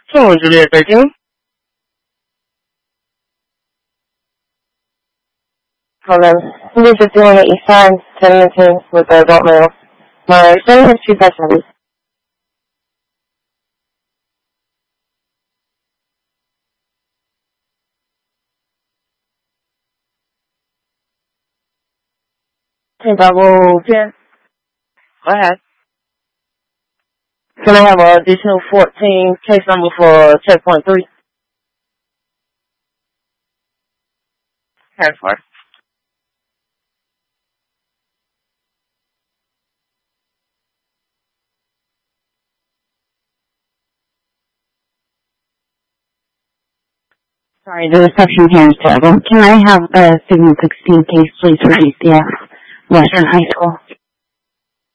Hello, Juliet speaking. Hold on. This is doing the East Side, 719 with the adult male. My son has 2 questions. Double 10. Go ahead. Can I have an additional 14 case number for checkpoint 3? Okay, fine. Sorry, the reception here is terrible. Can I have a Signal 16 case, please, for DCF Western High School?